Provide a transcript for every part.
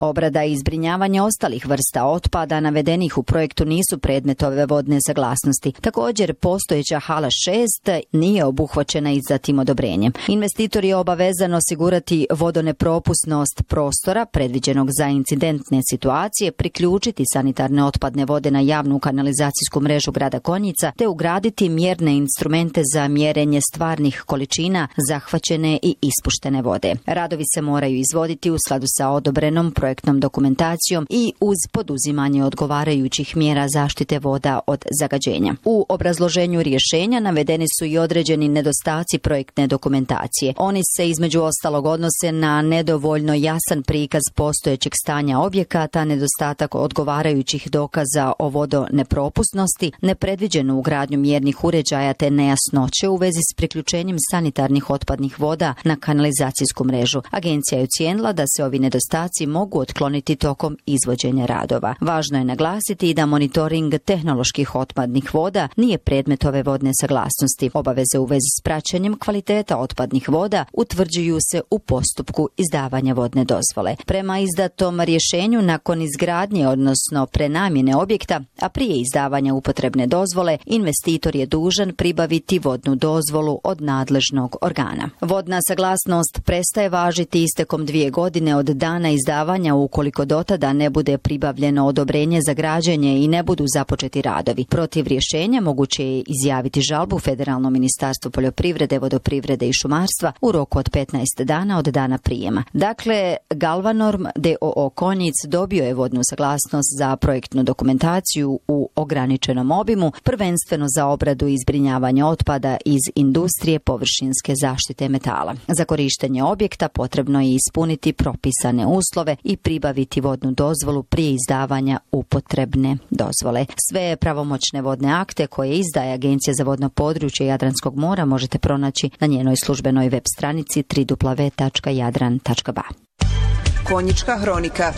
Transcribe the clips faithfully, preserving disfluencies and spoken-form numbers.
Obrada i zbrinjavanje ostalih vrsta otpada navedenih u projektu nisu predmet ove vodne saglasnosti. Također, postojeća hala šest nije obuhvaćena izdatim odobrenjem. Investitor je obavezan osigurati vodonepropusnost prostora predviđenog za incidentne situacije, priključiti sanitarne otpadne vode na javnu kanalizacijsku mrežu grada Konjica te ugraditi mjerne instrumente za mjerenje stvarnih količina zahvaćene i ispuštene vode. Radovi se moraju izvoditi u skladu sa odobrenom projektnom dokumentacijom i uz poduzimanje odgovarajućih mjera zaštite voda od zagađenja. U obrazloženju rješenja navedeni su i određeni nedostaci projektne dokumentacije. Oni se između ostalog odnose na nedovoljno jasan prikaz postojećeg stanja objekata, nedostatak odgovarajućih dokaza o vodonepropusnosti, nepredviđenu ugradnju mjernih uređaja te nejasnoće u vezi s priključenjem sanitarnih otpadnih voda na kanalizacijsku mrežu. Agencija je ocijenila da se ovi nedostaci mogu otkloniti tokom izvođenja radova. Važno je naglasiti i da monitoring tehnoloških otpadnih voda nije predmet ove vodne saglasnosti. Obaveze u vezi s praćenjem kvaliteta otpadnih voda utvrđuju se u postupku izdavanja vodne dozvole. Prema izdatom rješenju nakon izgradnje, odnosno prenamjene objekta, a prije izdavanja upotrebne dozvole, investitor je dužan pribaviti vodnu dozvolu od nadležnog organa. Vodna saglasnost prestaje važiti istekom dvije godine od dana izdavanja ukoliko dotada ne bude pribavljeno odobrenje za građenje i ne budu započeti radovi. Protiv rješenja moguće je izjaviti žalbu Federalno ministarstvo poljoprivrede, vodoprivrede i šumarstva u roku od petnaest dana od dana prijema. Dakle, Galvanorm d o o Konjic dobio je vodnu saglasnost za projektnu dokumentaciju u ograničenom obimu, prvenstveno za obradu i zbrinjavanje otpada iz industrije površinske zaštite metala. Za korištenje objekta potrebno je ispuniti propisane uslove i pribaviti vodnu dozvolu prije izdavanja upotrebne dozvole. Sve pravomoćne vodne akte koje izdaje Agencija za vodno područje Jadranskog mora možete pronaći na njenoj službenoj web stranici w w w tačka jadran tačka b a. Konjička hronika.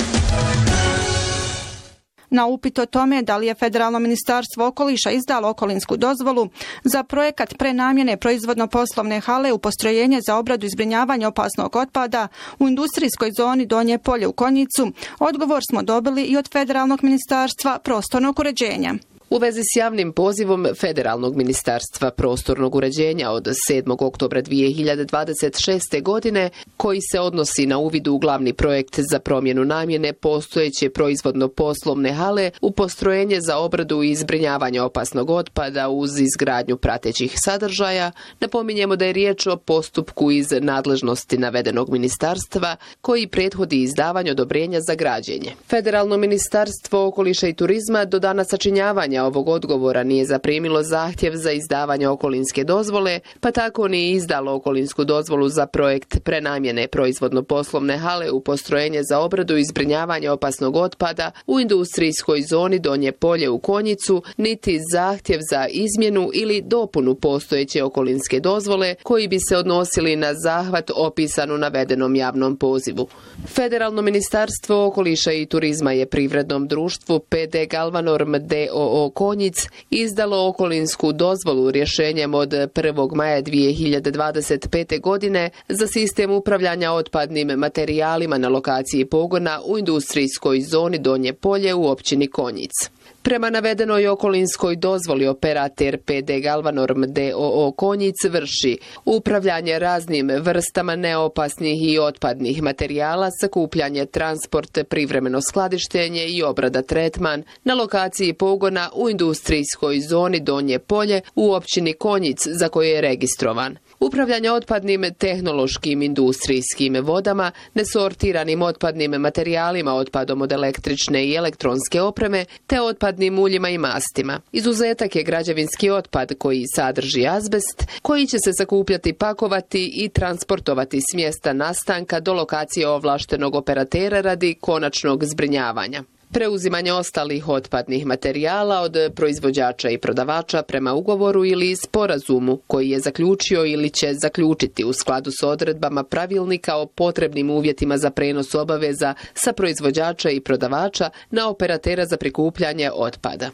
Na upit o tome da li je Federalno ministarstvo okoliša izdalo okolinsku dozvolu za projekat prenamjene proizvodno-poslovne hale u postrojenje za obradu i zbrinjavanje opasnog otpada u industrijskoj zoni Donje Polje u Konjicu, odgovor smo dobili i od Federalnog ministarstva prostornog uređenja. U vezi s javnim pozivom Federalnog ministarstva prostornog uređenja od sedmog oktobra dvije hiljade dvadeset šeste. godine, koji se odnosi na uvid u glavni projekt za promjenu namjene postojeće proizvodno-poslovne hale u postrojenje za obradu i zbrinjavanje opasnog otpada uz izgradnju pratećih sadržaja, napominjemo da je riječ o postupku iz nadležnosti navedenog ministarstva koji prethodi izdavanju odobrenja za građenje. Federalno ministarstvo okoliša i turizma do dana sačinjavanja ovog odgovora nije zaprimilo zahtjev za izdavanje okolinske dozvole, pa tako ni izdalo okolinsku dozvolu za projekt prenamjene proizvodno-poslovne hale u postrojenje za obradu i zbrinjavanje opasnog otpada u industrijskoj zoni Donje Polje u Konjicu, niti zahtjev za izmjenu ili dopunu postojeće okolinske dozvole koji bi se odnosili na zahvat opisan u navedenom javnom pozivu. Federalno ministarstvo okoliša i turizma je privrednom društvu P D Galvanorm d o o Konjic izdalo okolinsku dozvolu rješenjem od prvog maja dvije hiljade dvadeset pete. godine za sistem upravljanja otpadnim materijalima na lokaciji pogona u industrijskoj zoni Donje Polje u općini Konjic. Prema navedenoj okolinskoj dozvoli operater P D Galvanorm d o o Konjic vrši upravljanje raznim vrstama neopasnih i otpadnih materijala, sakupljanje, transport, privremeno skladištenje i obrada tretman na lokaciji pogona u industrijskoj zoni Donje Polje u općini Konjic za koje je registrovan. Upravljanje otpadnim tehnološkim industrijskim vodama, nesortiranim otpadnim materijalima, otpadom od električne i elektronske opreme, te otpadnim uljima i mastima. Izuzetak je građevinski otpad koji sadrži azbest, koji će se sakupljati, pakovati i transportovati s mjesta nastanka do lokacije ovlaštenog operatera radi konačnog zbrinjavanja. Preuzimanje ostalih otpadnih materijala od proizvođača i prodavača prema ugovoru ili sporazumu koji je zaključio ili će zaključiti u skladu s odredbama pravilnika o potrebnim uvjetima za prenos obaveza sa proizvođača i prodavača na operatera za prikupljanje otpada.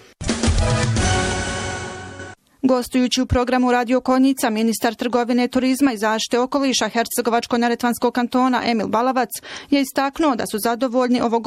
Gostujući u programu Radio Konjica, ministar trgovine, turizma i zaštite okoliša Hercegovačko-neretvanskog kantona Emil Balavac je istaknuo da su zadovoljni ovog